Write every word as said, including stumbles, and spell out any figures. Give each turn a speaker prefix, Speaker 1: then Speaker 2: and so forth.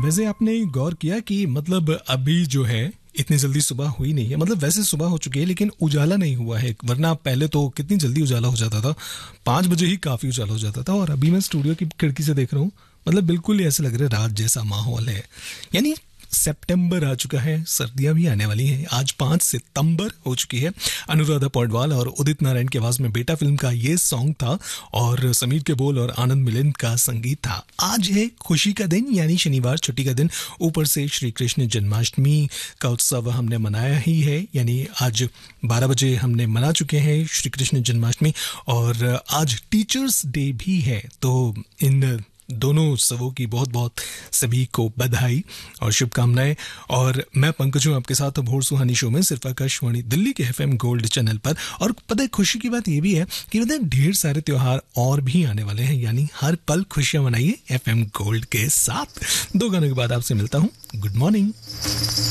Speaker 1: वैसे आपने गौर किया कि मतलब अभी जो है इतनी जल्दी सुबह हुई नहीं है, मतलब वैसे सुबह हो चुकी है लेकिन उजाला नहीं हुआ है, वरना पहले तो कितनी जल्दी उजाला हो जाता था, पाँच बजे ही काफ़ी उजाला हो जाता था। और अभी मैं स्टूडियो की खिड़की से देख रहा हूँ, मतलब बिल्कुल ही ऐसे लग रहा है रात जैसा माहौल है। यानी सितंबर आ चुका है, सर्दियां भी आने वाली हैं। आज पाँच सितंबर हो चुकी है। अनुराधा पौडवाल और उदित नारायण की आवाज में बेटा फिल्म का ये सॉन्ग था और समीर के बोल और आनंद मिलिंद का संगीत था। आज है खुशी का दिन, यानी शनिवार, छुट्टी का दिन। ऊपर से श्री कृष्ण जन्माष्टमी का उत्सव हमने मनाया ही है, यानी आज बारह बजे हमने मना चुके हैं श्री कृष्ण जन्माष्टमी। और आज टीचर्स डे भी है, तो इन दोनों उत्सवों की बहुत बहुत सभी को बधाई और शुभकामनाएं। और मैं पंकज हूं आपके साथ भोर सुहानी शो में, सिर्फ आकाशवाणी दिल्ली के एफएम गोल्ड चैनल पर। और पता है खुशी की बात यह भी है कि पता है ढेर सारे त्योहार और भी आने वाले हैं, यानी हर पल खुशियां मनाइए एफएम गोल्ड के साथ। दो गानों के बाद आपसे मिलता हूं। Good morning.